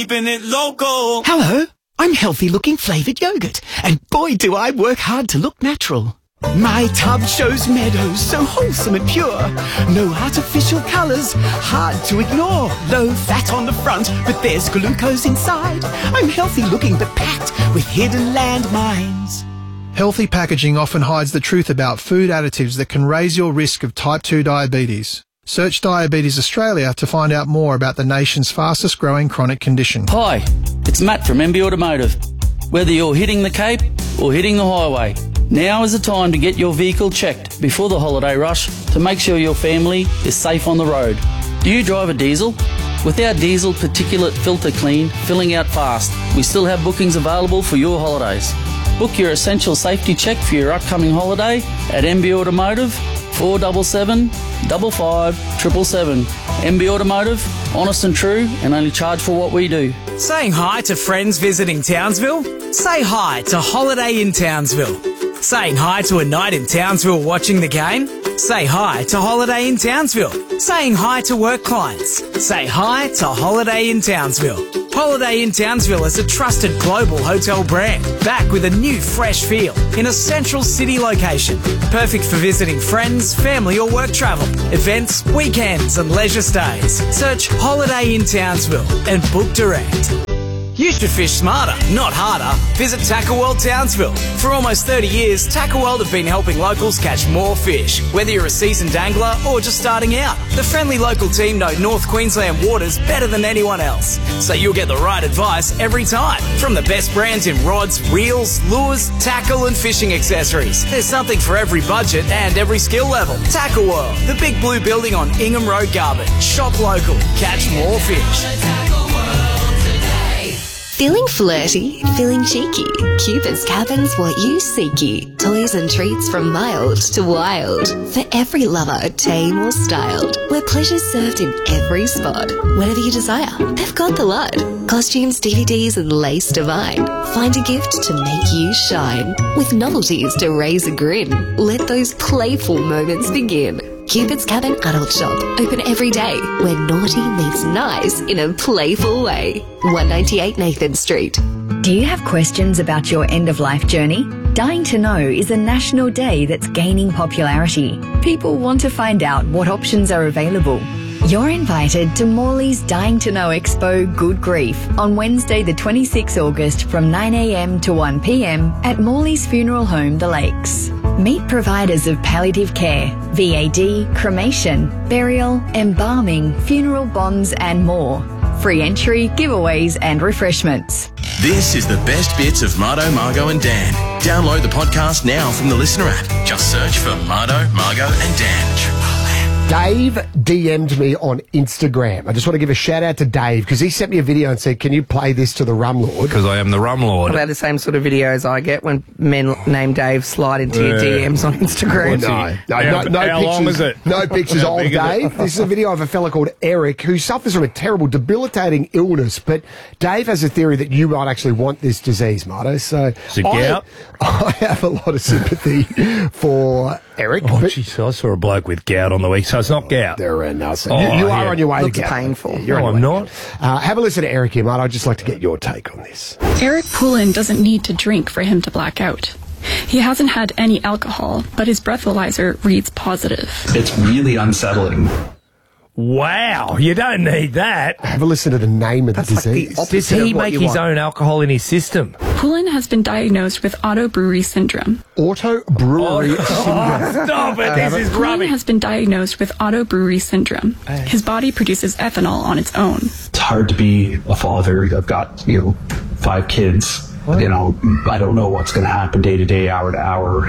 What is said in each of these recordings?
Keeping it local. Hello, I'm Healthy Looking Flavoured Yogurt, and boy do I work hard to look natural. My tub shows meadows so wholesome and pure. No artificial colours, hard to ignore. Low fat on the front, but there's glucose inside. I'm healthy looking but packed with hidden landmines. Healthy packaging often hides the truth about food additives that can raise your risk of type 2 diabetes. Search Diabetes Australia to find out more about the nation's fastest growing chronic condition. Hi, it's Matt from MB Automotive. Whether you're hitting the Cape or hitting the highway, now is the time to get your vehicle checked before the holiday rush to make sure your family is safe on the road. Do you drive a diesel? With our diesel particulate filter clean, filling out fast, we still have bookings available for your holidays. Book your essential safety check for your upcoming holiday at MB Automotive, 477 55 777. MB Automotive, honest and true, and only charge for what we do. Saying hi to friends visiting Townsville? Say hi to Holiday in Townsville. Saying hi to a night in Townsville watching the game? Say hi to Holiday in Townsville. Saying hi to work clients? Say hi to Holiday in Townsville. Holiday in Townsville is a trusted global hotel brand, back with a new fresh feel in a central city location. Perfect for visiting friends, family or work travel, events, weekends and leisure stays. Search Holiday in Townsville and book direct. You should fish smarter, not harder. Visit Tackle World Townsville. For almost 30 years, Tackle World have been helping locals catch more fish. Whether you're a seasoned angler or just starting out, the friendly local team know North Queensland waters better than anyone else. So you'll get the right advice every time. From the best brands in rods, reels, lures, tackle and fishing accessories. There's something for every budget and every skill level. Tackle World, the big blue building on Ingham Road, Garbutt. Shop local, catch more fish. Feeling flirty? Feeling cheeky? Cupid's Cabin's what you seeky. Toys and treats from mild to wild. For every lover, tame or styled. Where pleasure's served in every spot. Whatever you desire, they've got the lot. Costumes, DVDs and lace divine. Find a gift to make you shine. With novelties to raise a grin. Let those playful moments begin. Cupid's Cabin Adult Shop, open every day, where naughty meets nice in a playful way. 198 Nathan Street. Do you have questions about your end-of-life journey? Dying to Know is a national day that's gaining popularity. People want to find out what options are available. You're invited to Morley's Dying to Know Expo Good Grief on Wednesday the 26th August from 9 a.m. to 1 p.m. at Morley's Funeral Home, The Lakes. Meet providers of palliative care, VAD, cremation, burial, embalming, funeral bonds and more. Free entry, giveaways and refreshments. This is the best bits of Mardo, Margot and Dan. Download the podcast now from the Listener app. Just search for Mardo, Margot and Dan. Dave DM'd me on Instagram. I just want to give a shout out to Dave because he sent me a video and said, can you play this to the Rum Lord? Because I am the Rum Lord. What about the same sort of videos I get when men named Dave slide into your DMs on Instagram? No how pictures, long is it? No pictures of Dave. This is a video of a fella called Eric who suffers from a terrible, debilitating illness. But Dave has a theory that you might actually want this disease, Mardo. So I have a lot of sympathy for Eric. Oh, jeez, I saw a bloke with gout on the week, so it's not gout. You are on your way Looks to gout. painful. No, I'm not. Have a listen to Eric here, Mardo. I'd just like to get your take on this. Eric Poulin doesn't need to drink for him to black out. He hasn't had any alcohol, but his breathalyzer reads positive. It's really unsettling. Wow, you don't need that. Have a listen to the name of the disease. Does he make his own alcohol in his system? Poulin has been diagnosed with auto-brewery syndrome. Auto-brewery syndrome. Stop it, this is Poulin rubbish. has been diagnosed with auto-brewery syndrome. His body produces ethanol on its own. It's hard to be a father. I've got, 5 kids. I don't know what's going to happen day to day, hour to hour.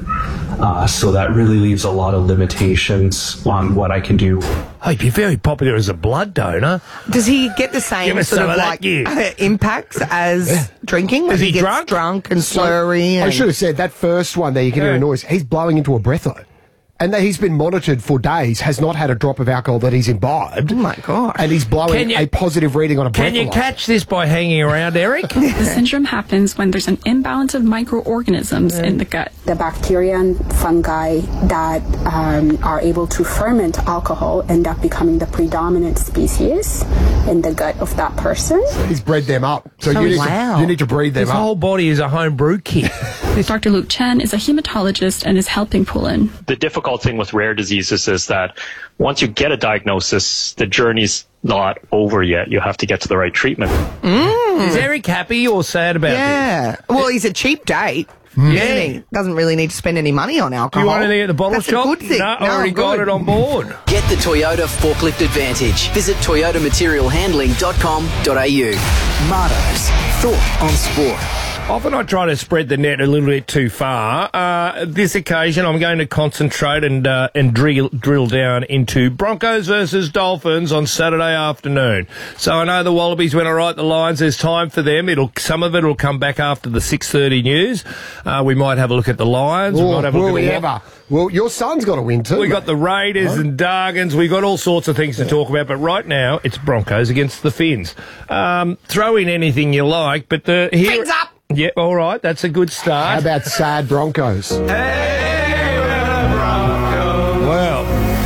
So that really leaves a lot of limitations on what I can do. He'd be very popular as a blood donor. Does he get the same sort of impacts as drinking? Is he drunk and slurry? I should have said that first one there. You can hear a noise. He's blowing into a breatho. and that he's been monitored for days, has not had a drop of alcohol that he's imbibed. Oh, my gosh. And he's blowing a positive reading on a breathalyzer. Can you catch this by hanging around, Eric? The syndrome happens when there's an imbalance of microorganisms in the gut. The bacteria and fungi that are able to ferment alcohol end up becoming the predominant species in the gut of that person. He's bred them up. So you need to breed them His up. whole body is a home brew kit. Dr. Luke Chen is a hematologist and is helping Pullen. The difficult thing with rare diseases is that once you get a diagnosis, the journey's not over yet. You have to get to the right treatment. Is Eric happy or sad about Yeah. Well, he's a cheap date. Isn't he? Doesn't really need to spend any money on alcohol. Do you want anything at the bottle That's shop? a good thing. No, I already got it on board. Get the Toyota Forklift Advantage. Visit toyotamaterialhandling.com.au. Mardo's Thought on Sport. Often I try to spread the net a little bit too far. This occasion, I'm going to concentrate and drill down into Broncos versus Dolphins on Saturday afternoon. So I know the Wallabies, when I write the lines, there's time for them. Some of it will come back after the 6:30 news. We might have a look at the Lions. We might have a look at Well, your son's got to win too. We got the Raiders and Dargans. We got all sorts of things to talk about. But right now, it's Broncos against the Finns. Throw in anything you like, but Fins up! Yeah, all right. That's a good start. How about sad Broncos? Well,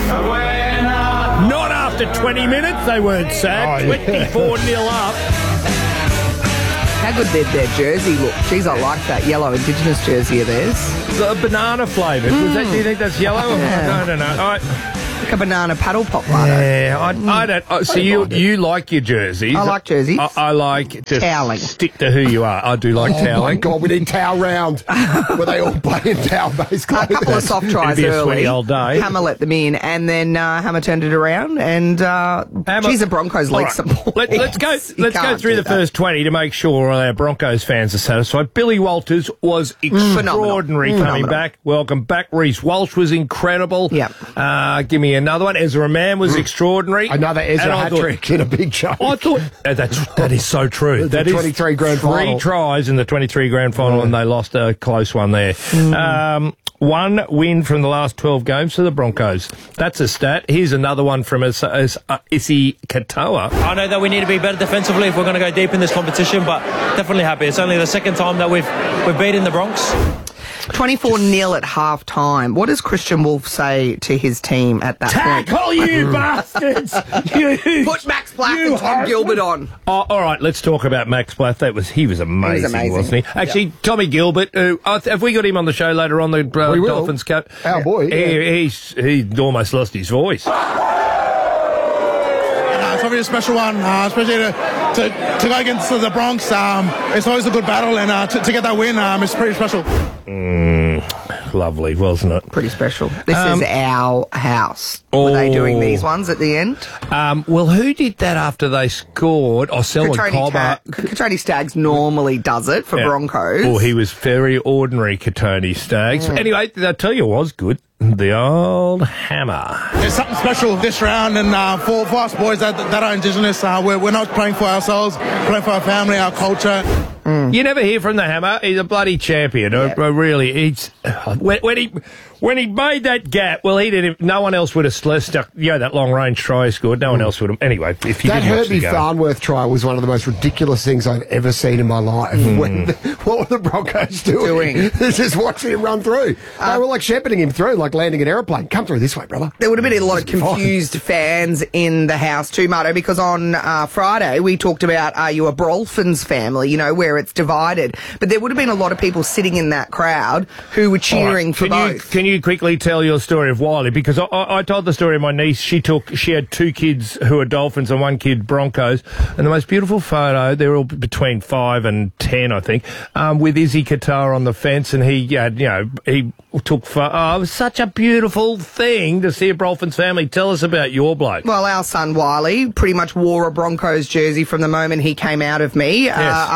not after 20 minutes, they weren't sad. 24-0 up. How good did their jersey look? Jeez, I like that yellow Indigenous jersey of theirs. The banana flavoured. Do you think that's yellow? Yeah. I don't know. All right. Like a banana paddle pop latte. Yeah, I don't. So you like your jerseys? I like jerseys. I like to toweling. Stick to who you are. I do like toweling. Oh my God, we need towel round where they all play in towel-based clothes. A couple of soft tries It'd be a early. sweaty old day. Hammer let them in, and then Hammer turned it around. And geez, the Broncos leaked some points. Let's go through the first 20 to make sure all our Broncos fans are satisfied. Billy Walters was extraordinary coming back. Welcome back. Reece Walsh was incredible. Yeah. Give me another one. Ezra Mann was extraordinary. Another Ezra hat-trick in a big show. I thought that is so true. That is 23 grand final. 3 tries in the 23 grand final, and they lost a close one there. One win from the last 12 games for the Broncos. That's a stat. Here's another one from Isi Katoa. I know that we need to be better defensively if we're going to go deep in this competition, but definitely happy. It's only the second time that we've beaten the Bronx. 24-0 at half-time. What does Christian Wolf say to his team at that point? Tackle, you bastards! Put Max Black and Tom Gilbert on. Oh, all right, let's talk about Max Black. He was amazing, wasn't he? Actually, Tommy Gilbert, have we got him on the show later on, the Dolphins cut? Our boy. Yeah. He almost lost his voice. It's probably a special one, especially to go against the Bronx. It's always a good battle, and to get that win, it's pretty special. Lovely, wasn't it? Pretty special. This is our house. Were they doing these ones at the end? Well, who did that after they scored? Selwyn Cobber. Katoni Staggs normally does it for Broncos. Oh, he was very ordinary, Katoni Staggs. Anyway, I tell you, it was good. The old hammer. There's something special this round, and for us boys that are Indigenous, we're not playing for ourselves, playing for our family, our culture. You never hear from the hammer. He's a bloody champion. Really, when he made that gap, well, he didn't. No one else would have stuck. That long range try he scored. No one else would have. Anyway, if you that didn't watch the Herbie game. Farnworth try was one of the most ridiculous things I've ever seen in my life. What were the Broncos doing? Just watching him run through. They were like shepherding him through, like landing an aeroplane. Come through this way, brother. There would have been a lot of confused fans in the house too, Marto, because on Friday we talked about Are You a Brolphins family, where it's divided. But there would have been a lot of people sitting in that crowd who were cheering for both. Can you quickly tell your story of Wiley? Because I told the story of my niece. She had 2 kids who are Dolphins and 1 kid Broncos. And the most beautiful photo, they're all between 5 and 10, I think, with Izzy Qatar on the fence. And he took it was such a beautiful thing to see a Brolphins family. Tell us about your bloke. Well, our son Wiley pretty much wore a Broncos jersey from the moment he came out of me up until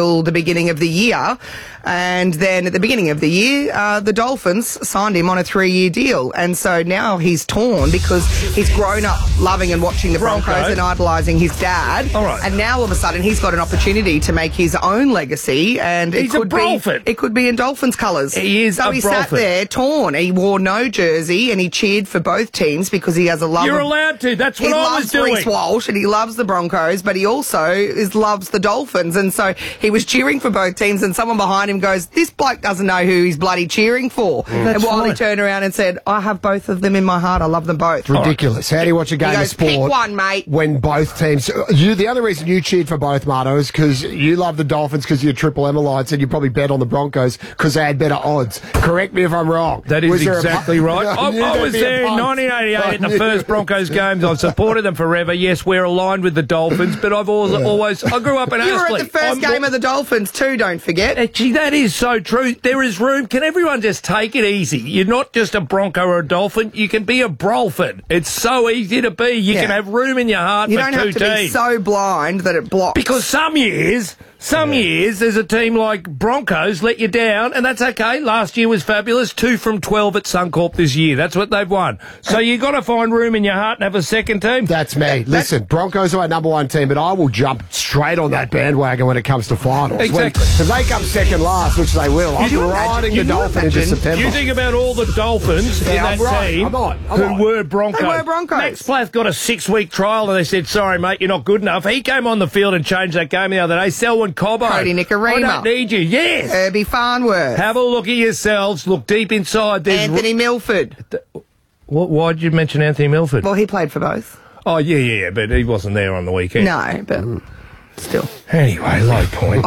until the beginning of the year. And then at the beginning of the year, the Dolphins signed him on a 3-year deal. And so now he's torn because he's grown up loving and watching the Broncos and idolising his dad. All right. And now all of a sudden he's got an opportunity to make his own legacy. And He's a Dolphin. It could be in Dolphins colours. He is so a he sat Dolphin. there torn. He wore no jersey and he cheered for both teams because he has a love. You're allowed to. That's what I was doing. He loves Reece Walsh and he loves the Broncos, but he also loves the Dolphins. And so he was cheering for both teams, and someone behind him goes, "This bloke doesn't know who he's bloody cheering for." And Wiley turned around and said, "I have both of them in my heart. I love them both." It's ridiculous. How do you watch a game of sport? Pick one, mate. When both teams... the only reason you cheered for both, Marto, is because you love the Dolphins because you're Triple M Alliance, and you probably bet on the Broncos because they had better odds. Correct me if I'm wrong. That is exactly right. I was there in 1988 at the first Broncos games. I've supported them forever. Yes, we're aligned with the Dolphins, but I've always I grew up in Astley. You were at the first game of the Dolphins too, don't forget. Gee, that is so true. There is room. Can everyone just take it easy? You're not just a Bronco or a Dolphin. You can be a Brolphin. It's so easy to be. You can have room in your heart You for don't two have to be teams. so blind that it blocks. Because some years there's a team like Broncos let you down, and that's okay. Last year was fabulous. 2 from 12 at Suncorp this year. That's what they've won. So you got to find room in your heart and have a second team. That's me. Listen, Broncos are our number one team, but I will jump straight on that bandwagon when it comes to finals. Exactly. If they come second last, which they will, I'm riding the Dolphins into September. You think about all the Dolphins in that team who were Broncos. They were Broncos. Max Plath got a 6-week trial and they said, "Sorry, mate, you're not good enough." He came on the field and changed that game the other day. Selwyn Cobbo. Cody Nicarima. I don't need you. Yes. Herbie Farnworth. Have a look at yourselves. Look deep inside. There's Anthony Milford. Why did you mention Anthony Milford? Well, he played for both. Oh, yeah, but he wasn't there on the weekend. No, but still. Anyway, low point.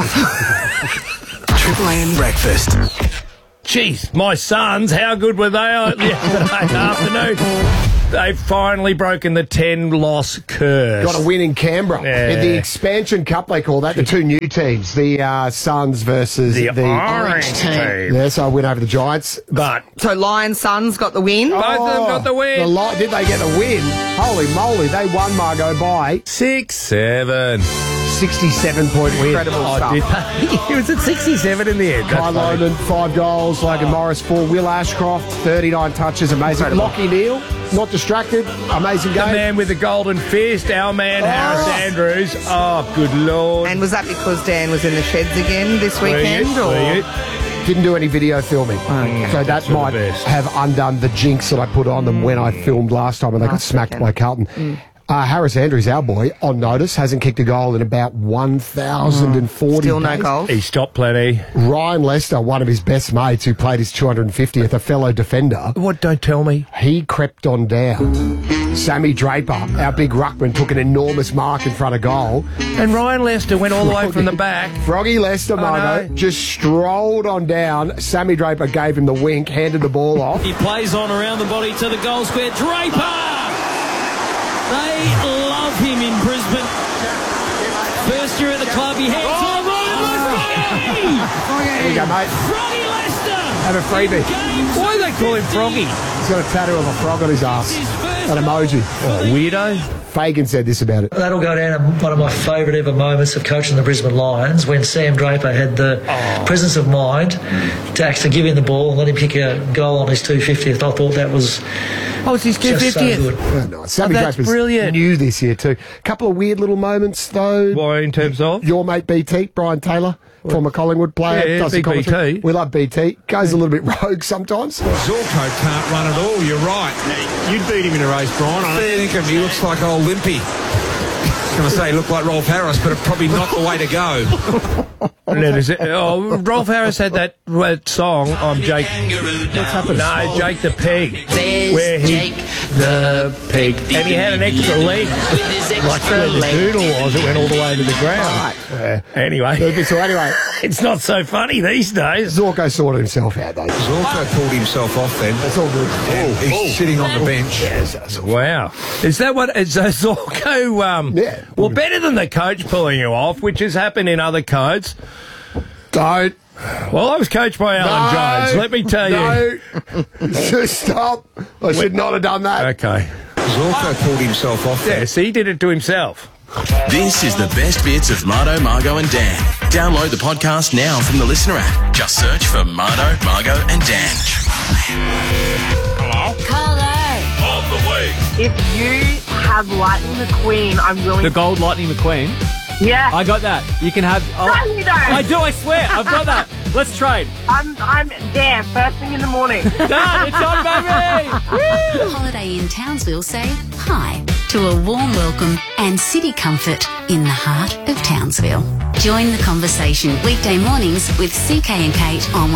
Triple M breakfast. Jeez, my sons, how good were they yesterday afternoon? They've finally broken the 10-loss curse. Got a win in Canberra. Yeah. In the expansion cup, they call that, the two new teams, the Suns versus the Orange team. Yeah, so a win over the Giants. But So Lions Suns got the win. both of them got the win. Did they get the win? Holy moly, they won, Margot, by 6-7. 67-point win. Incredible stuff. It was at 67 in the end. Kyle Lohman, 5 goals. Logan Morris, 4. Will Ashcroft, 39 touches. Amazing. Lockie Neal, not distracted. Amazing The game. man with the golden fist, our man Harris Andrews. Oh, good Lord. And was that because Dan was in the sheds again this weekend? Didn't do any video filming. So that might have undone the jinx that I put on them when I filmed last time and they got smacked by Carlton. Harris Andrews, our boy, on notice, hasn't kicked a goal in about 1,040 Still no days. goals. He stopped plenty. Ryan Lester, one of his best mates who played his 250th, a fellow defender. What, don't tell me? He crept on down. Sammy Draper, our big ruckman, took an enormous mark in front of goal. And Ryan Lester went all the way from the back. Froggy Lester, Margo, just strolled on down. Sammy Draper gave him the wink, handed the ball off. He plays on around the body to the goal square. Draper! They love him in Brisbane. First year at the club, he hands on. There you go, mate. Froggy Lester! Have a freebie. Why do they call him Froggy? He's got a tattoo of a frog on his ass. An emoji. Oh, weirdo. Fagan said this about it. That'll go down as one of my favourite ever moments of coaching the Brisbane Lions when Sam Draper had the presence of mind to actually give him the ball and let him kick a goal on his 250th. I thought that was... Oh, it's his 250th. So good. Oh, nice. Sammy that's Draper's brilliant. new this year too. Couple of weird little moments though. Why, in terms of? Your mate BT, Brian Taylor, former Collingwood player. Yeah, does the big commentary. BT. We love BT. Goes a little bit rogue sometimes. Zorko can't run at all, you're right. You'd beat him in a race, Brian. I think of him, he looks like old Limpy. I was going to say, look like Rolf Harris, but probably not the way to go. Rolf Harris had that song on Jake. What's happened? No, Jake the Pig. Where he the pig, and he had an extra leg, like where the doodle was. It went all the way to the ground. Anyway, so anyway, it's not so funny these days. Zorko sorted himself out though. Zorko pulled himself off then. That's all good. He's sitting on the bench. Wow, is that what? Is Zorko? Yeah. Well, better than the coach pulling you off, which has happened in other codes. Don't. Well, I was coached by Alan Jones. Let me tell you. Just stop. I should not have done that. Okay. Zorko pulled himself off. Yes, he did it to himself. This is the best bits of Mardo, Margo and Dan. Download the podcast now from the Listener app. Just search for Mardo, Margo and Dan. Hello? Carlo. Of the week. If you have Lightning McQueen, I'm willing The gold Lightning McQueen? Yeah. I got that. You can have... No, you don't. I do, I swear. I've got that. Let's trade. I'm there first thing in the morning. Done. It's on, baby. Holiday in Townsville say hi to a warm welcome and city comfort in the heart of Townsville. Join the conversation weekday mornings with CK and Kate on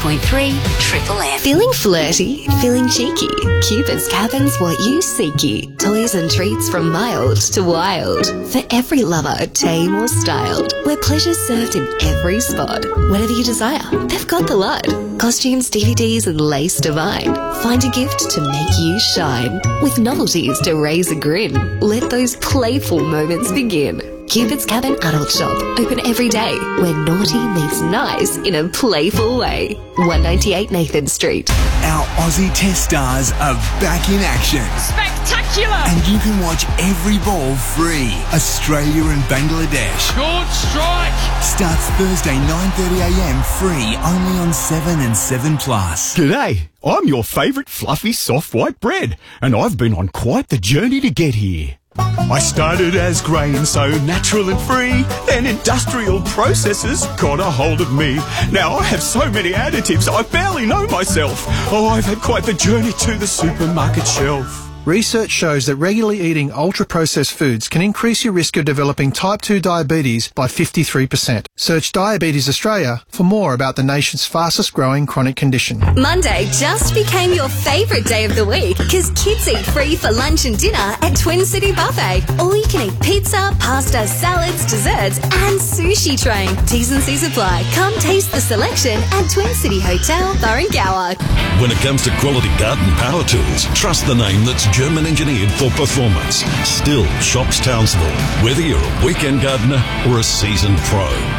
102.3 Triple M. Feeling flirty? Feeling cheeky? Cupid's Cabin's what you seeky. Toys and treats from mild to wild. For every lover, tame or styled. Where pleasure's served in every spot. Whatever you desire, they've got the lot. Costumes, DVDs and lace divine. Find a gift to make you shine. With novelties to raise a grin. Let those playful moments begin. Cupid's Cabin Adult Shop, open every day, where naughty meets nice in a playful way. 198 Nathan Street. Our Aussie Test stars are back in action. Spectacular! And you can watch every ball free. Australia and Bangladesh. Good strike! Starts Thursday 9:30am free, only on 7 and 7 Plus. G'day, I'm your favourite fluffy soft white bread, and I've been on quite the journey to get here. I started as grain, so natural and free. Then industrial processes got a hold of me. Now I have so many additives, I barely know myself. Oh, I've had quite the journey to the supermarket shelf. Research shows that regularly eating ultra-processed foods can increase your risk of developing type 2 diabetes by 53%. Search Diabetes Australia for more about the nation's fastest growing chronic condition. Monday just became your favourite day of the week because kids eat free for lunch and dinner at Twin City Buffet. All you can eat pizza, pasta, salads, desserts and sushi train. T's and C's apply. Come taste the selection at Twin City Hotel, Barrengower. When it comes to quality garden power tools, trust the name that's German engineered for performance. Still Shops Townsville, whether you're a weekend gardener or a seasoned pro.